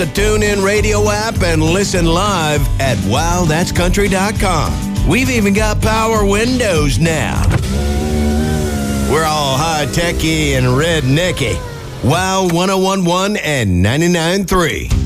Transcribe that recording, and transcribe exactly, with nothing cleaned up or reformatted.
The TuneIn Radio app and listen live at wow that's country dot com. We've even got power windows now. We're all high-techy and rednecky. Wow one oh one point one and ninety-nine point three.